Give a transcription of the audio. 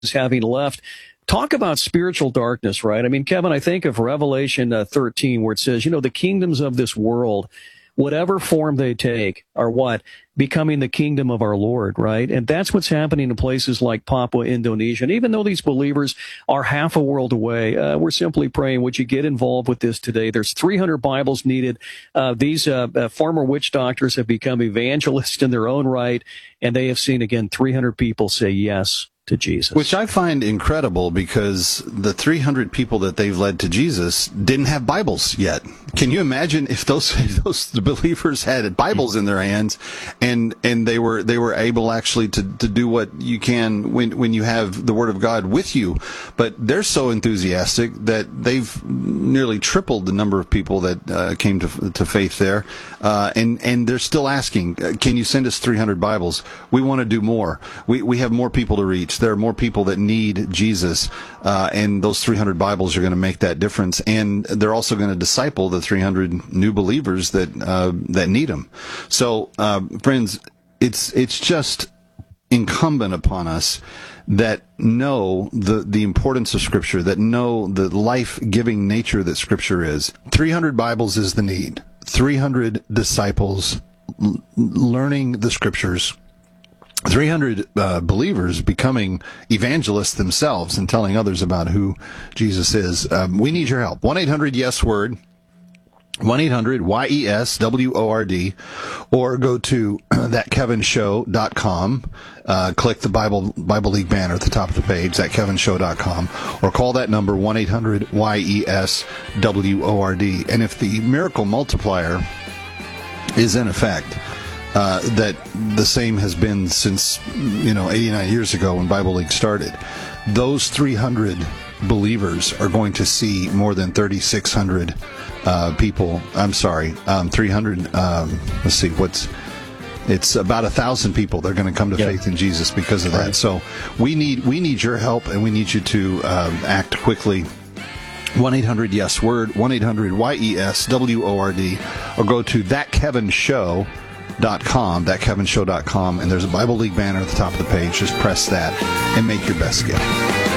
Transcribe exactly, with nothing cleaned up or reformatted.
having left. Talk about spiritual darkness, right? I mean, Kevin, I think of Revelation uh, thirteen, where it says, you know, the kingdoms of this world, whatever form they take, are what? Becoming the kingdom of our Lord, right? And that's what's happening in places like Papua, Indonesia. And even though these believers are half a world away, uh, we're simply praying, would you get involved with this today? There's three hundred Bibles needed. Uh, these uh, uh, former witch doctors have become evangelists in their own right, and they have seen, again, three hundred people say yes to Jesus. Which I find incredible, because the three hundred people that they've led to Jesus didn't have Bibles yet. Can you imagine if those those believers had Bibles in their hands, and and they were they were able actually to, to do what you can when when you have the Word of God with you? But they're so enthusiastic that they've nearly tripled the number of people that uh, came to to faith there, uh, and and they're still asking, can you send us three hundred Bibles? We want to do more. We we have more people to reach. There are more people that need Jesus, uh, and those three hundred Bibles are going to make that difference. And they're also going to disciple the three hundred new believers that uh, that need them. So, uh, friends, it's it's just incumbent upon us that know the the importance of Scripture, that know the life-giving nature that Scripture is. three hundred Bibles is the need. three hundred disciples l- learning the Scriptures. three hundred uh, believers becoming evangelists themselves and telling others about who Jesus is. Um, we need your help. one eight hundred yes word, one eight hundred Y E S W O R D, or go to that kevin show dot com. Uh, click the Bible Bible League banner at the top of the page, that kevin show dot com, or call that number, one eight hundred Y E S W O R D. And if the miracle multiplier is in effect, Uh, that the same has been since, you know, eighty-nine years ago when Bible League started, those three hundred believers are going to see more than thirty-six hundred uh, people. I'm sorry, um, three hundred. Um, let's see, what's it's about a thousand people. They're going to come to yep. faith in Jesus because of that. Right. So we need we need your help, and we need you to uh, act quickly. one eight hundred yes word, one eight hundred Y E S W O R D, or go to that kevin show dot com, that kevin show dot com, and there's a Bible League banner at the top of the page. Just press that and make your best gift.